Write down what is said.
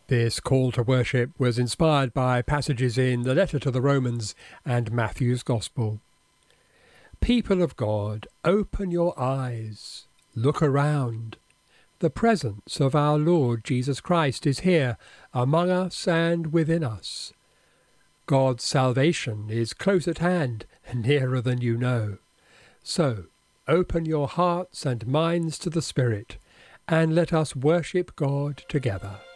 This call to worship was inspired by passages in the letter to the Romans and Matthew's Gospel. People of God, open your eyes, look around. The presence of our Lord Jesus Christ is here, among us and within us. God's salvation is close at hand, nearer than you know. So, open your hearts and minds to the Spirit, and let us worship God together.